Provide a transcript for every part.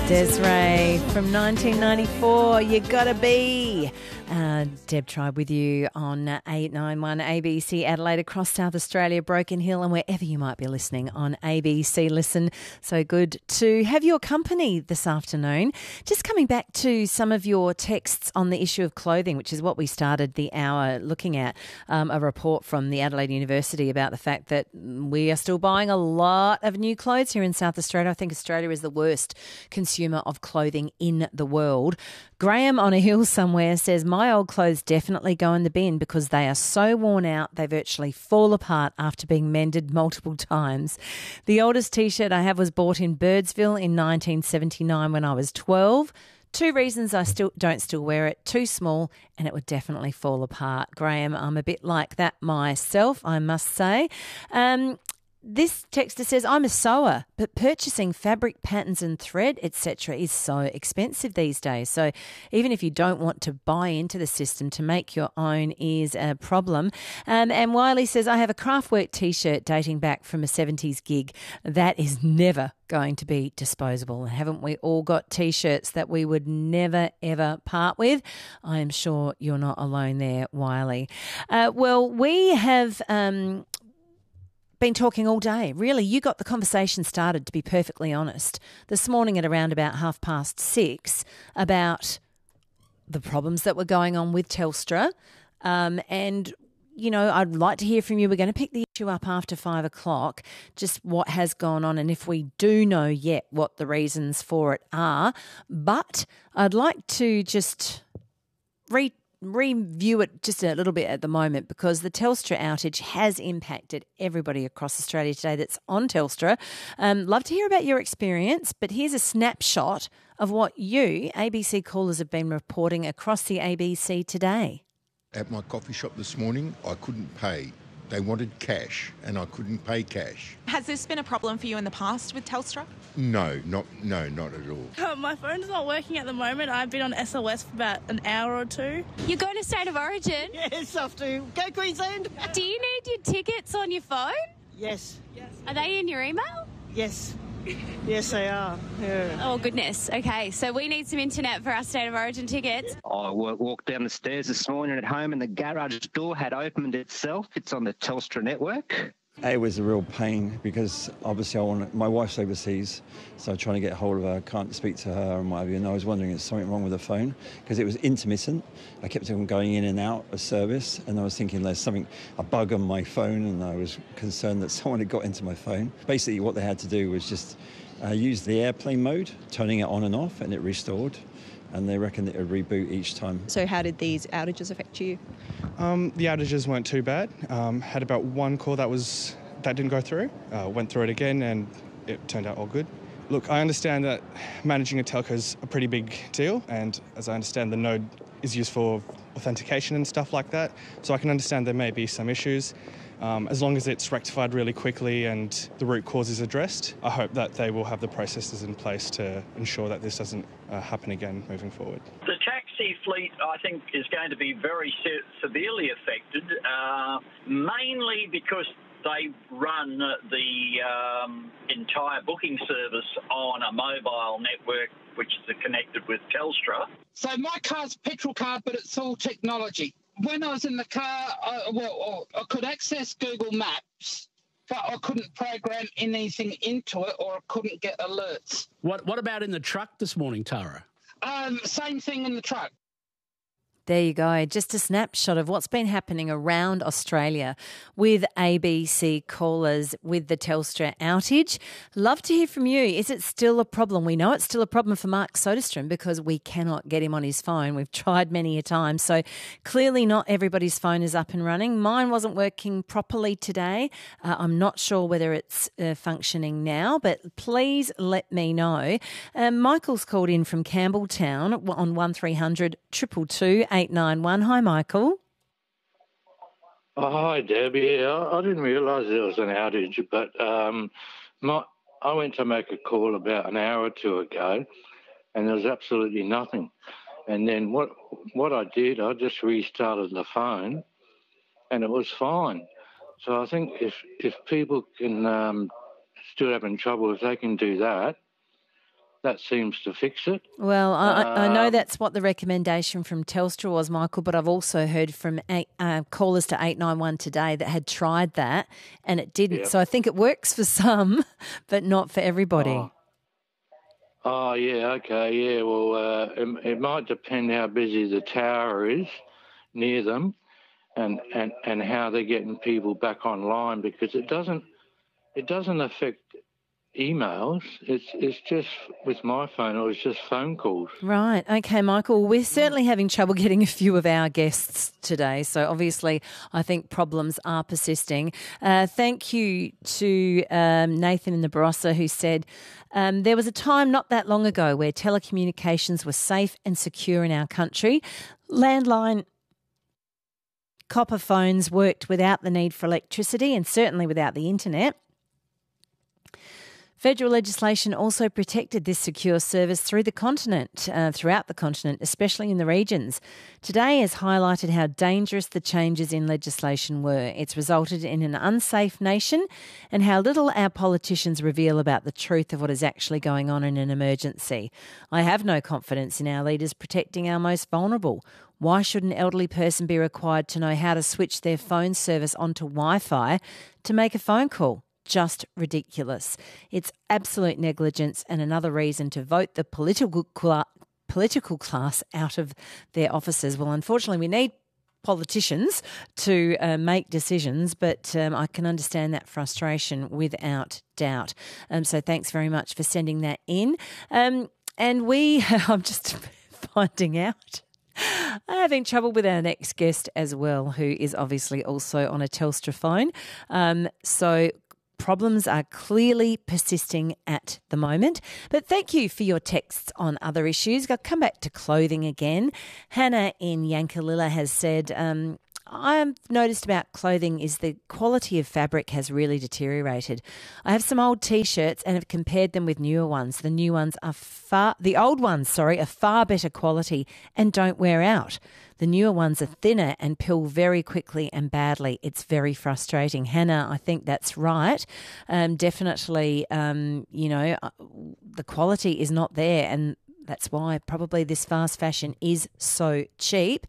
Des'ree from 1994, You Gotta Be. Deb Tribe with you on 891 ABC Adelaide, across South Australia, Broken Hill, and wherever you might be listening on ABC Listen. So good to have your company this afternoon. Just coming back to some of your texts on the issue of clothing, which is what we started the hour looking at, a report from the Adelaide University about the fact that we are still buying a lot of new clothes here in South Australia. I think Australia is the worst consumer of clothing in the world. Graham on a hill somewhere says, my old clothes definitely go in the bin because they are so worn out they virtually fall apart after being mended multiple times. The oldest T-shirt I have was bought in Birdsville in 1979 when I was 12. 2 reasons I don't still wear it: too small, and it would definitely fall apart. Graham, I'm a bit like that myself, I must say. This texter says, I'm a sewer, but purchasing fabric patterns and thread, etc. is so expensive these days. So even if you don't want to buy into the system, to make your own is a problem. And Wiley says, I have a Craftwork T-shirt dating back from a 70s gig. That is never going to be disposable. Haven't we all got T-shirts that we would never, ever part with? I am sure you're not alone there, Wiley. Well, we have been talking all day. Really, you got the conversation started, to be perfectly honest, this morning at around about 6:30 about the problems that were going on with Telstra. And, you know, I'd like to hear from you. We're going to pick the issue up after 5 o'clock, just what has gone on and if we do know yet what the reasons for it are. But I'd like to just review it just a little bit at the moment, because the Telstra outage has impacted everybody across Australia today that's on Telstra. Love to hear about your experience, but here's a snapshot of what you, ABC callers, have been reporting across the ABC today. At my coffee shop this morning, I couldn't pay. They wanted cash and I couldn't pay cash. Has this been a problem for you in the past with Telstra? No, not at all. My phone's not working at the moment. I've been on SOS for about an hour or two. You're going to State of Origin? Yes, off to go Queensland. Do you need your tickets on your phone? Yes. Are they in your email? Yes. Yes, they are. Yeah. Oh, goodness. Okay, so we need some internet for our State of Origin tickets. I walked down the stairs this morning at home and the garage door had opened itself. It's on the Telstra network. It was a real pain because obviously my wife's overseas, so I'm trying to get hold of her. I can't speak to her and what have you. And I was wondering if there's something wrong with the phone because it was intermittent. I kept on going in and out of service, and I was thinking there's a bug on my phone, and I was concerned that someone had got into my phone. Basically, what they had to do was just use the airplane mode, turning it on and off, and it restored. And they reckon it would reboot each time. So how did these outages affect you? The outages weren't too bad. Had about one call that didn't go through. Went through it again and it turned out all good. Look, I understand that managing a telco is a pretty big deal, and as I understand, the node is used for authentication and stuff like that. So I can understand there may be some issues. As long as it's rectified really quickly and the root cause is addressed, I hope that they will have the processes in place to ensure that this doesn't happen again moving forward. The taxi fleet, I think, is going to be very severely affected, mainly because they run the entire booking service on a mobile network which is connected with Telstra. So my car's a petrol car, but it's all technology. When I was in the car, I could access Google Maps, but I couldn't program anything into it, or I couldn't get alerts. What about in the truck this morning, Tara? Same thing in the truck. There you go. Just a snapshot of what's been happening around Australia with ABC callers with the Telstra outage. Love to hear from you. Is it still a problem? We know it's still a problem for Mark Soderstrom because we cannot get him on his phone. We've tried many a time. So clearly not everybody's phone is up and running. Mine wasn't working properly today. I'm not sure whether it's functioning now, but please let me know. Michael's called in from Campbelltown on 1300 222 891. Hi, Michael. Oh, hi, Deb. Yeah, I didn't realise there was an outage, but I went to make a call about an hour or two ago, and there was absolutely nothing. And then what I did, I just restarted the phone, and it was fine. So I think if people can still having trouble, if they can do that, that seems to fix it. Well, I know that's what the recommendation from Telstra was, Michael, but I've also heard from callers to 891 today that had tried that and it didn't. Yep. So I think it works for some, but not for everybody. Oh yeah, okay, yeah. Well, it might depend how busy the tower is near them, and how they're getting people back online, because it doesn't affect emails. It's just with my phone. It was just phone calls. Right. Okay, Michael. We're certainly having trouble getting a few of our guests today. So obviously, I think problems are persisting. Thank you to Nathan in the Barossa, who said there was a time not that long ago where telecommunications were safe and secure in our country. Landline copper phones worked without the need for electricity and certainly without the internet. Federal legislation also protected this secure service throughout the continent, especially in the regions. Today has highlighted how dangerous the changes in legislation were. It's resulted in an unsafe nation and how little our politicians reveal about the truth of what is actually going on in an emergency. I have no confidence in our leaders protecting our most vulnerable. Why should an elderly person be required to know how to switch their phone service onto Wi-Fi to make a phone call? Just ridiculous. It's absolute negligence and another reason to vote the political class out of their offices. Well, unfortunately, we need politicians to make decisions, but I can understand that frustration without doubt. So thanks very much for sending that in. I'm just finding out, having trouble with our next guest as well, who is obviously also on a Telstra phone. So problems are clearly persisting at the moment. But thank you for your texts on other issues. I'll come back to clothing again. Hannah in Yankalilla has said, I've noticed about clothing is the quality of fabric has really deteriorated. I have some old T-shirts and have compared them with newer ones. The old ones are far better quality and don't wear out. The newer ones are thinner and pill very quickly and badly. It's very frustrating. Hannah, I think that's right. Definitely, the quality is not there, and that's why probably this fast fashion is so cheap.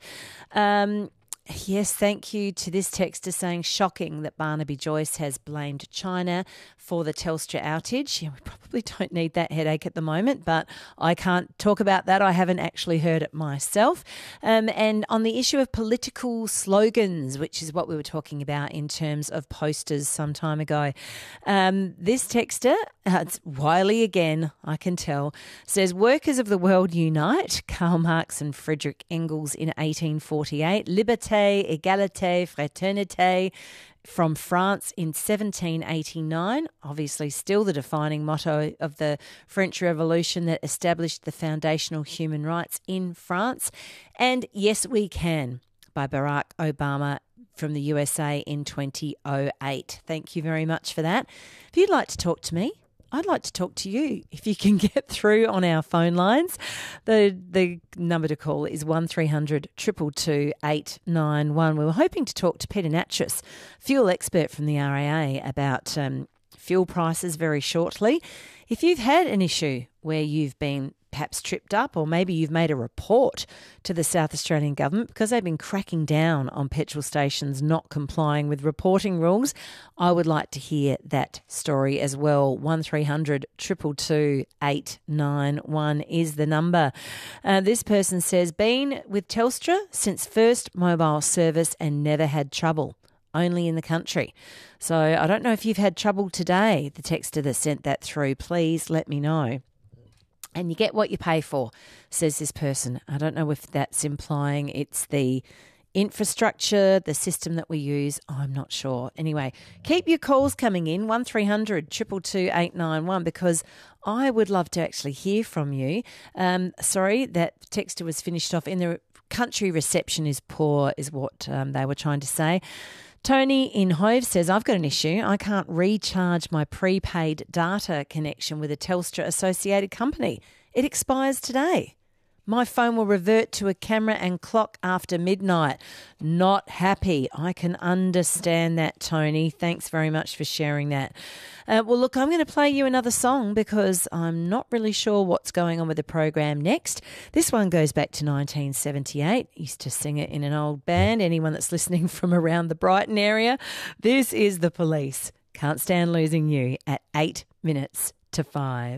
Yes, thank you to this texter saying shocking that Barnaby Joyce has blamed China for the Telstra outage. Yeah, we probably don't need that headache at the moment, but I can't talk about that. I haven't actually heard it myself. And on the issue of political slogans, which is what we were talking about in terms of posters some time ago, this texter, it's Wiley again, I can tell, says workers of the world unite, Karl Marx and Friedrich Engels in 1848, liberté, égalité, fraternité from France in 1789, obviously still the defining motto of the French Revolution that established the foundational human rights in France, and Yes We Can by Barack Obama from the USA in 2008. Thank you very much for that. If you'd like to talk to me, I'd like to talk to you. If you can get through on our phone lines, the number to call is 1300 222 891. We were hoping to talk to Peter Nattrass, fuel expert from the RAA, about fuel prices very shortly. If you've had an issue where you've been perhaps tripped up, or maybe you've made a report to the South Australian government because they've been cracking down on petrol stations not complying with reporting rules, I would like to hear that story as well. 1300 222 891 is the number. This person says, been with Telstra since first mobile service and never had trouble. Only in the country. So I don't know if you've had trouble today. The texter that sent that through, please let me know. And you get what you pay for, says this person. I don't know if that's implying it's the infrastructure, the system that we use. I'm not sure. Anyway, keep your calls coming in, 1300 222 891, because I would love to actually hear from you. Sorry, that texter was finished off. In the country, reception is poor, is what they were trying to say. Tony in Hove says, I've got an issue. I can't recharge my prepaid data connection with a Telstra associated company. It expires today. My phone will revert to a camera and clock after midnight. Not happy. I can understand that, Tony. Thanks very much for sharing that. Well, look, I'm going to play you another song because I'm not really sure what's going on with the program next. This one goes back to 1978. Used to sing it in an old band. Anyone that's listening from around the Brighton area, this is The Police. Can't Stand Losing You at 8 minutes to 5.